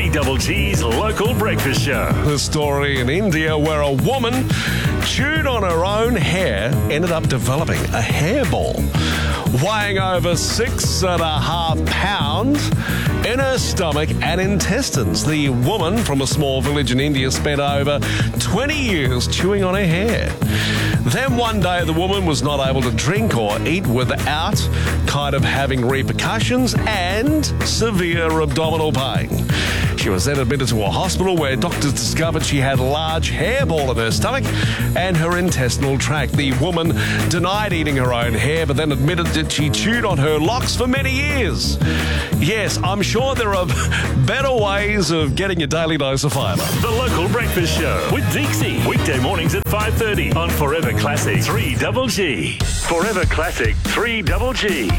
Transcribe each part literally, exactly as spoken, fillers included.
three G's local breakfast show. The story in India where a woman chewed on her own hair ended up developing a hairball. Weighing over six and a half pounds in her stomach and intestines. The woman from a small village in India spent over twenty years chewing on her hair. Then one day the woman was not able to drink or eat without kind of having repercussions and severe abdominal pain. She was then admitted to a hospital where doctors discovered she had a large hairball in her stomach and her intestinal tract. The woman denied eating her own hair, but then admitted that she chewed on her locks for many years. Yes, I'm sure there are better ways of getting your daily dose of fibre. The local breakfast show with Dixie. Weekday mornings at five thirty on Forever Classic three G. Forever Classic three G.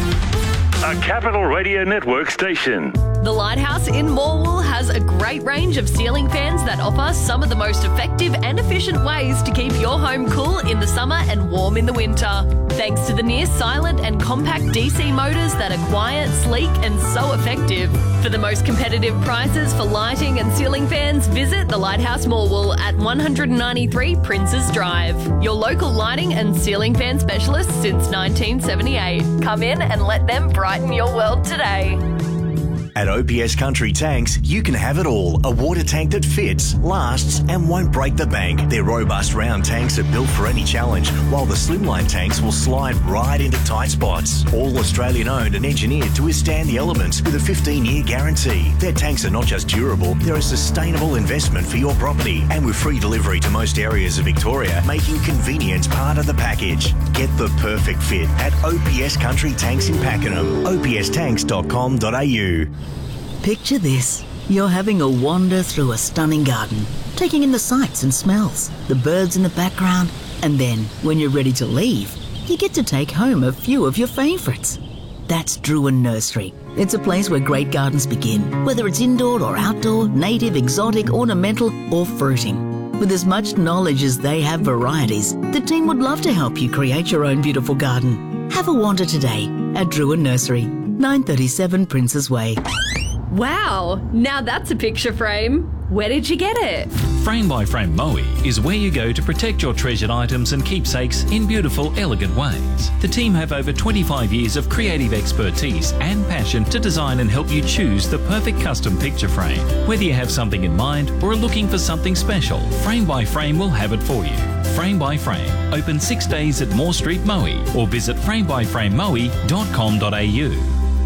A Capital Radio Network station. The Lighthouse in Morwell has a great range of ceiling fans that offer some of the most effective and efficient ways to keep your home cool in the summer and warm in the winter. Thanks to the near silent and compact D C motors that are quiet, sleek and so effective. For the most competitive prices for lighting and ceiling fans, visit the Lighthouse Morwell at one ninety-three Princes Drive. Your local lighting and ceiling fan specialist since nineteen seventy-eight. Come in and let them brighten your world today. At O P S Country Tanks, you can have it all. A water tank that fits, lasts and won't break the bank. Their robust round tanks are built for any challenge, while the slimline tanks will slide right into tight spots. All Australian owned and engineered to withstand the elements with a fifteen year guarantee. Their tanks are not just durable, they're a sustainable investment for your property. And with free delivery to most areas of Victoria, making convenience part of the package. Get the perfect fit at O P S Country Tanks in Pakenham. O P S tanks dot com dot a u. Picture this. You're having a wander through a stunning garden, taking in the sights and smells, the birds in the background, and then, when you're ready to leave, you get to take home a few of your favourites. That's Druin Nursery. It's a place where great gardens begin, whether it's indoor or outdoor, native, exotic, ornamental, or fruiting. With as much knowledge as they have varieties, the team would love to help you create your own beautiful garden. Have a wander today at Druin Nursery, nine thirty-seven Princes Way. Wow, now that's a picture frame. Where did you get it? Frame by Frame Moe is where you go to protect your treasured items and keepsakes in beautiful, elegant ways. The team have over twenty-five years of creative expertise and passion to design and help you choose the perfect custom picture frame. Whether you have something in mind or are looking for something special, Frame by Frame will have it for you. Frame by Frame, open six days at Moore Street, Moe, or visit frame by frame moe dot com dot a u.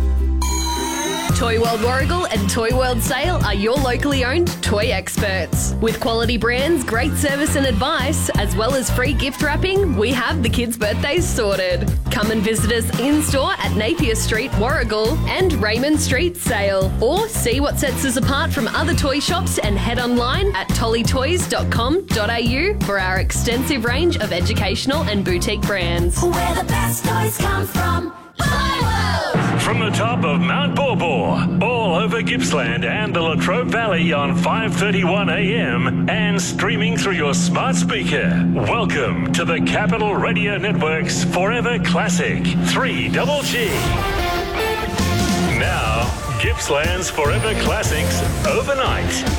Toy World Warragul and Toy World Sale are your locally owned toy experts. With quality brands, great service and advice, as well as free gift wrapping, we have the kids' birthdays sorted. Come and visit us in-store at Napier Street, Warragul and Raymond Street, Sale. Or see what sets us apart from other toy shops and head online at tolly toys dot com dot a u for our extensive range of educational and boutique brands. Where the best toys come from. From the top of Mount Borbor, all over Gippsland and the Latrobe Valley on five thirty-one a m and streaming through your smart speaker. Welcome to the Capital Radio Network's Forever Classic three G. Now, Gippsland's Forever Classics overnight.